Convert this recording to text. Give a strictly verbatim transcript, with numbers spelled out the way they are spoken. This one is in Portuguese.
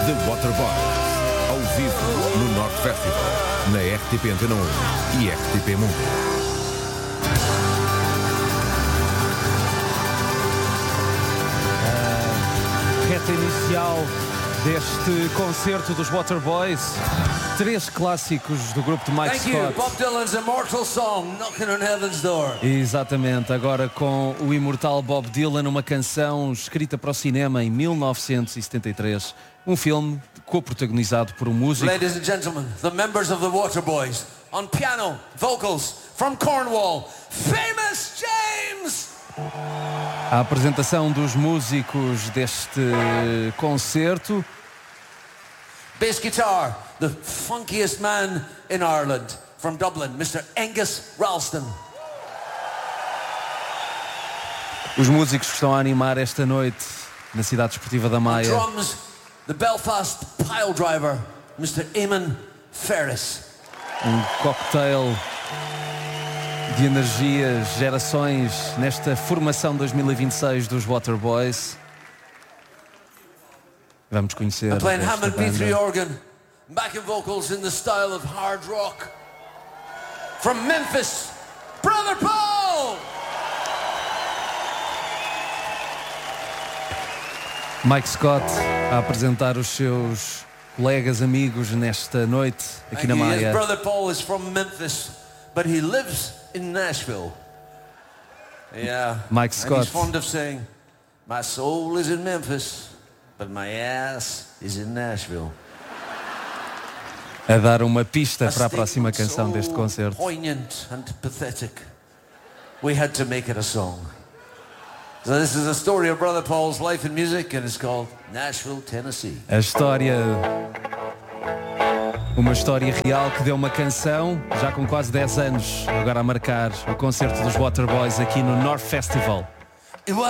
The Waterboys, ao vivo no North Festival, na R T P Antena um e R T P Mundo. Reta inicial deste concerto dos Waterboys. Três clássicos do grupo de Mike Thank Scott. you, Bob Dylan's immortal song, Knocking on Heaven's Door. Exatamente, agora com o imortal Bob Dylan, uma canção escrita para o cinema em mil novecentos e setenta e três. Um filme co-protagonizado por um músico. Ladies and gentlemen, the members of the Waterboys, on piano, vocals, from Cornwall, Famous James! A apresentação dos músicos deste concerto. Bass guitar, the funkiest man in Ireland, from Dublin, Mister Angus Ralston. Os músicos que estão a animar esta noite na cidade desportiva da On Maia. drums, the Belfast pile driver, Mister Eamon Ferris. Um cocktail de energias, gerações nesta formação dois mil e vinte e seis dos Waterboys. Vamos conhecer And playing esta Hammond B three banda. organ, backing vocals in the style of hard rock. From Memphis, Brother Paul! Mike Scott a apresentar os seus colegas, amigos nesta noite aqui na Thank you. Maia. Yes, Brother Paul is from Memphis, but he lives in Nashville. Yeah. Mike And Scott. he's fond of saying, my soul is in Memphis, but my ass is in Nashville. A dar uma pista para a statement próxima canção so deste concerto. poignant and pathetic. We had to make it a song. So this is a story of Brother Paul's life and music, and it's called Nashville, Tennessee. A história, uma história real que deu uma canção, já com quase dez anos, agora a marcar o concerto dos Waterboys aqui no North Festival. It was